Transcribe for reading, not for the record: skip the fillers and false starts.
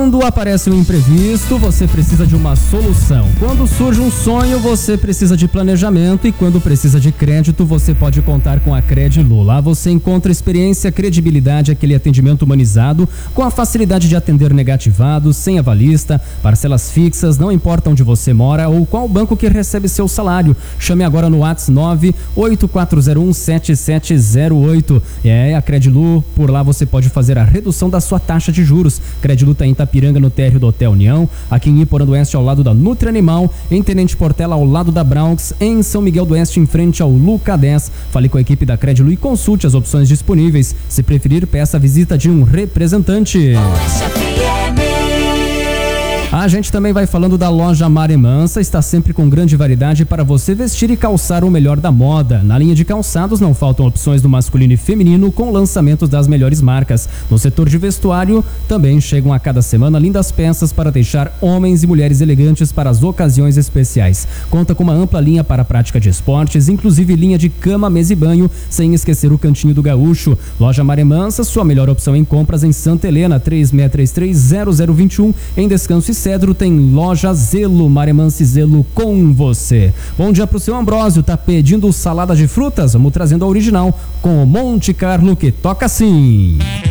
Quando aparece um imprevisto, você precisa de uma solução. Quando surge um sonho, você precisa de planejamento, e quando precisa de crédito, você pode contar com a Credilu. Lá você encontra experiência, credibilidade, aquele atendimento humanizado, com a facilidade de atender negativados, sem avalista, parcelas fixas, não importa onde você mora ou qual banco que recebe seu salário. Chame agora no WhatsApp 984017708. A Credilu, por lá você pode fazer a redução da sua taxa de juros. Credilu está em Itapiranga, no térreo do Hotel União, aqui em Iporã do Oeste, ao lado da Nutri Animal, em Tenente Portela, ao lado da Bronx, em São Miguel do Oeste, em frente ao Luca 10. Fale com a equipe da Credilu e consulte as opções disponíveis. Se preferir, peça a visita de um representante. A gente também vai falando da loja Mare Mansa, está sempre com grande variedade para você vestir e calçar o melhor da moda. Na linha de calçados não faltam opções do masculino e feminino, com lançamentos das melhores marcas. No setor de vestuário também chegam a cada semana lindas peças para deixar homens e mulheres elegantes para as ocasiões especiais. Conta com uma ampla linha para a prática de esportes, inclusive linha de cama, mesa e banho, sem esquecer o Cantinho do Gaúcho. Loja Mare Mansa, sua melhor opção em compras em Santa Helena, 3633-0021, em Descanso e Cedro tem loja Zelo, Mare Mansa e Zelo com você. Bom dia pro seu Ambrósio, tá pedindo salada de frutas? Vamos trazendo a original com o Monte Carlo, que toca assim.